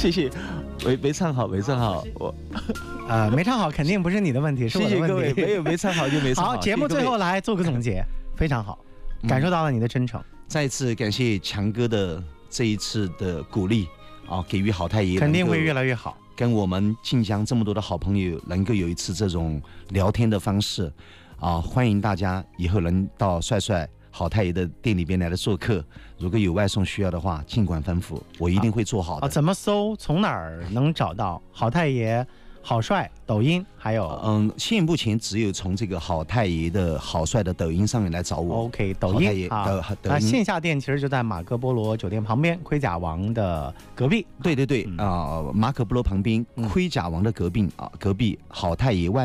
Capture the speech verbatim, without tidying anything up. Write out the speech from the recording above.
谢谢，没没唱好，没唱好，我呃没唱好，肯定不是你的问题，是我的问题。 谢谢各位，没有没唱好就没唱好。 好，节目最后来做个总结，非常好，感受到了你的真诚。 嗯、再次感谢强哥的这一次的鼓励啊，给予好太爷肯定会越来越好。 跟我们晋江这么多的好朋友能够有一次这种聊天的方式啊，欢迎大家以后能到帅帅好太爷的店里边来的做客，如果有外送需要的话，尽管吩咐，我一定会做好的。 啊，怎么搜？从哪儿能找到好太爷、好帅？抖音还有？ 嗯，现目前只有从这个好太爷的好帅的抖音上面来找我。 OK， 抖音啊，那线下店其实就在马可波罗酒店旁边，盔甲王的隔壁。 对对对啊、嗯呃，马可波罗旁边盔甲王的隔壁啊，隔壁好太爷外。